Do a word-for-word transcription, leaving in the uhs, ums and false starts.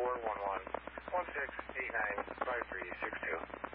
four one one one six eight nine five three six two.